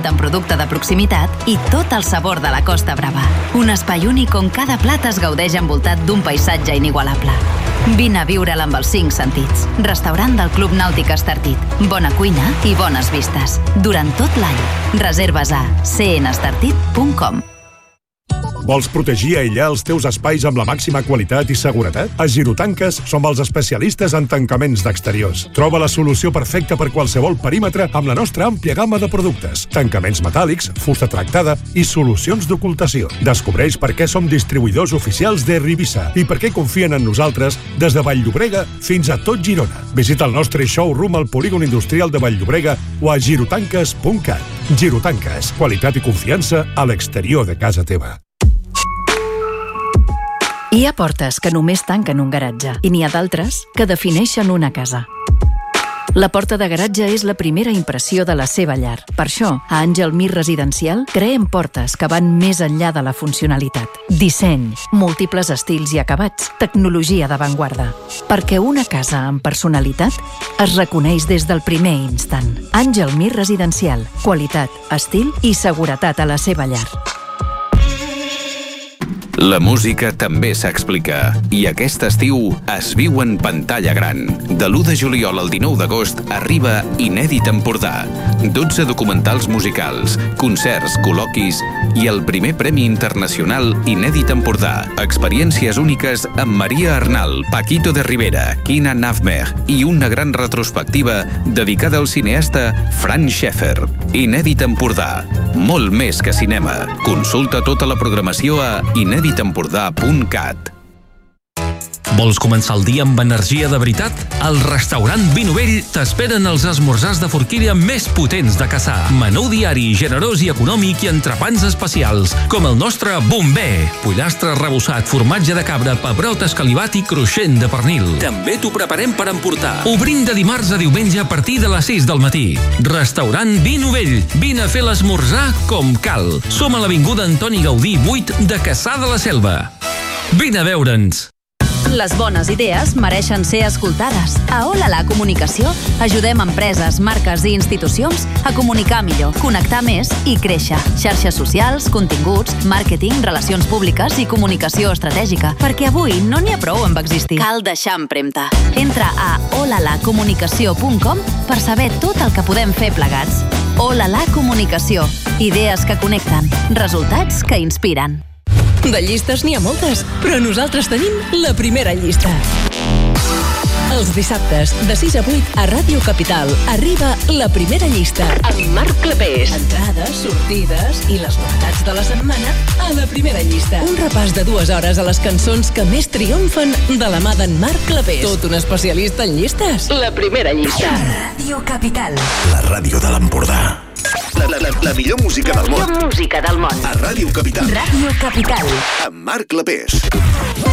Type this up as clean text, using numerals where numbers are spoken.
en producte de proximitat i tot el sabor de la Costa Brava. Un espai únic on cada plat es gaudeix envoltat d'un paisatge inigualable. Vine a viure'l amb els 5 sentits. Restaurant del Club Nàutic Estartit. Bona cuina i bones vistes. Durant tot l'any. Reserves a cnestartit.com. Vols protegir i aïllar els teus espais amb la màxima qualitat i seguretat? A Girotanques som els especialistes en tancaments d'exteriors. Troba la solució perfecta per qualsevol perímetre amb la nostra àmplia gamma de productes. Tancaments metàl·lics, fusta tractada i solucions d'ocultació. Descobreix per què som distribuïdors oficials de Rivisa i per què confien en nosaltres des de Vall-llobrega fins a tot Girona. Visita el nostre showroom al polígon industrial de Vall-llobrega o a girotanques.cat. Girotanques, qualitat i confiança a l'exterior de casa teva. Hi ha portes que només tanquen un garatge i n'hi ha d'altres que defineixen una casa. La porta de garatge és la primera impressió de la seva llar. Per això, a Àngel Mir Residencial creem portes que van més enllà de la funcionalitat. Disseny, múltiples estils i acabats, tecnologia d'avantguarda. Perquè una casa amb personalitat es reconeix des del primer instant. Àngel Mir Residencial. Qualitat, estil i seguretat a la seva llar. La música també s'explica i aquest estiu es viu en pantalla gran. De l'1 de juliol al 19 d'agost arriba Inèdit Empordà. 12 documentals musicals, concerts, col·loquis i el primer Premi Internacional Inèdit Empordà. Experiències úniques amb Maria Arnal, Paquito de Rivera, Kina Nafmer i una gran retrospectiva dedicada al cineasta Frank Schäfer. Inèdit Empordà. Molt més que cinema. Consulta tota la programació a ineditempordà.cat. Vols començar el dia amb energia de veritat? Al restaurant Vi Novell t'esperen els esmorzars de forquilla més potents de Cassà. Menú diari, generós i econòmic i entrepans especials, com el nostre Bombé. Pollastre arrebossat, formatge de cabra, pebrot escalivat i cruixent de pernil. També t'ho preparem per emportar. Obrim de dimarts a diumenge a partir de les 6 del matí. Restaurant Vi Novell. Vine a fer l'esmorzar com cal. Som a l'avinguda Antoni Gaudí 8 de Cassà de la Selva. Vine a veure'ns. Les bones idees mereixen ser escoltades. A Olala Comunicació ajudem empreses, marques i institucions a comunicar millor, connectar més i créixer. Xarxes socials, continguts, màrqueting, relacions públiques i comunicació estratègica. Perquè avui no n'hi ha prou amb existir. Cal deixar empremta. Entra a olalacomunicació.com per saber tot el que podem fer plegats. Olala Comunicació. Idees que connecten. Resultats que inspiren. De llistes n'hi ha moltes, però nosaltres tenim la primera llista. Els dissabtes, de 6 a 8, a Ràdio Capital, arriba la primera llista. Amb Marc Clapés. Entrades, sortides i les novetats de la setmana a la primera llista. Un repàs de 2 hores a les cançons que més triomfen de la mà d'en Marc Clapés. Tot un especialista en llistes. La primera llista. Ràdio Capital. La ràdio de l'Empordà. La millor música del món. La millor música del món. A Ràdio Capital. Ràdio Capital. Amb Marc Clapés.